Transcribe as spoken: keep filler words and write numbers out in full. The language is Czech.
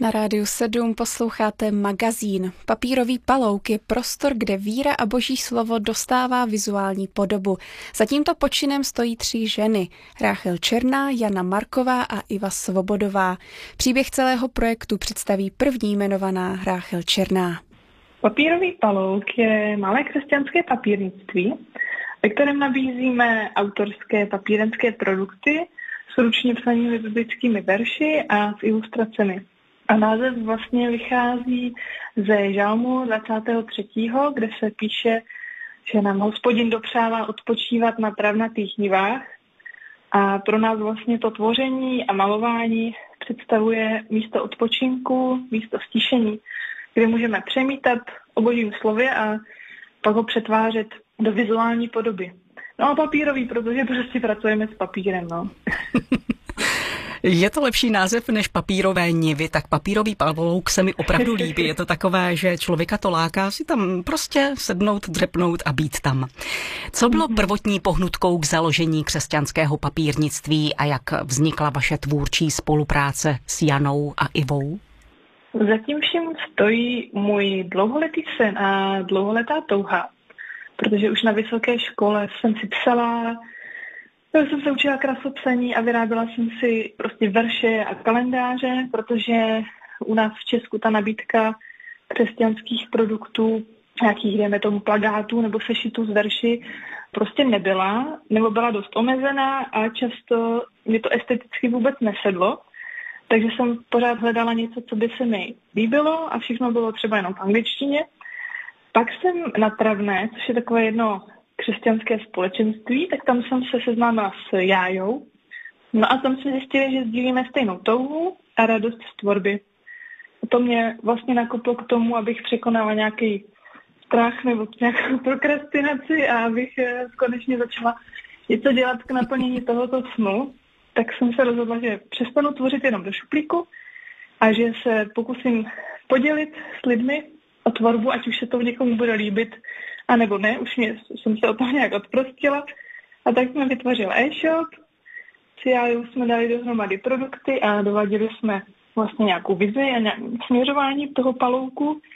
Na Rádiu sedm posloucháte magazín. Papírový palouk je prostor, kde víra a boží slovo dostává vizuální podobu. Za tímto počinem stojí tři ženy. Ráchel Černá, Jana Marková a Iva Svobodová. Příběh celého projektu představí první jmenovaná Ráchel Černá. Papírový palouk je malé křesťanské papírnictví, ve kterém nabízíme autorské papírenské produkty s ručně psanými biblickými verši a s ilustracemi. A název vlastně vychází ze Žalmu dvacátého třetího, kde se píše, že nám Hospodin dopřává odpočívat na travnatých nivách. A pro nás vlastně to tvoření a malování představuje místo odpočinku, místo stišení, kde můžeme přemítat o božím slově a pak ho přetvářet do vizuální podoby. No a papírový, protože prostě pracujeme s papírem, no. Je to lepší název než papírové nivy, tak papírový palouk se mi opravdu líbí. Je to takové, že člověka to láká si tam prostě sednout, dřepnout a být tam. Co bylo prvotní pohnutkou k založení křesťanského papírnictví a jak vznikla vaše tvůrčí spolupráce s Janou a Ivou? Zatím všem stojí můj dlouholetý sen a dlouholetá touha, protože už na vysoké škole jsem si psala, já jsem se učila krasopsaní a vyráběla jsem si prostě verše a kalendáře, protože u nás v Česku ta nabídka křesťanských produktů, nějakých, dejme tomu, plakátů nebo sešitů z verši, prostě nebyla, nebo byla dost omezená a často mi to esteticky vůbec nesedlo. Takže jsem pořád hledala něco, co by se mi líbilo a všechno bylo třeba jenom v angličtině. Pak jsem na Travné, což je takové jedno křesťanské společenství, tak tam jsem se seznámila s Jájou. No a tam jsme zjistili, že sdílíme stejnou touhu a radost z tvorby. A to mě vlastně nakoplo k tomu, abych překonala nějaký strach nebo nějakou prokrastinaci a abych konečně začala něco dělat k naplnění tohoto snu. Tak jsem se rozhodla, že přestanu tvořit jenom do šuplíku a že se pokusím podělit s lidmi o tvorbu, ať už se to někomu bude líbit, a nebo ne, už mě, jsem se o toho nějak odprostila. A tak jsme vytvořili e-shop, s Jájou jsme dali dohromady produkty a dovadili jsme vlastně nějakou vizi a nějaké směřování toho palouku.